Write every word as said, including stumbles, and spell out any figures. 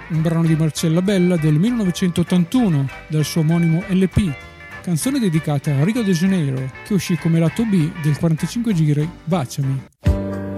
un brano di Marcella Bella del millenovecentottantuno dal suo omonimo L P, canzone dedicata a Rio de Janeiro che uscì come lato B del quarantacinque giri Baciami.